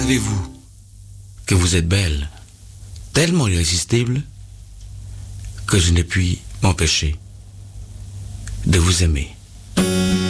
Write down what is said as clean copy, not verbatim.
savez-vous que vous êtes belle, tellement irrésistible, que je ne puis m'empêcher de vous aimer.